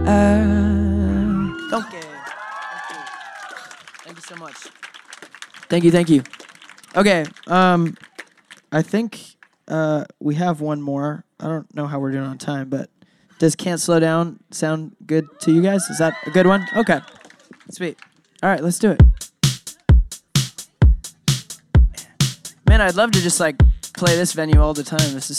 Okay. Thank you so much. Thank you. Okay, I think we have one more. I don't know how we're doing on time, but does Can't Slow Down sound good to you guys? Is that a good one? Okay. Sweet. All right, let's do it. Man, I'd love to just, like, play this venue all the time. This is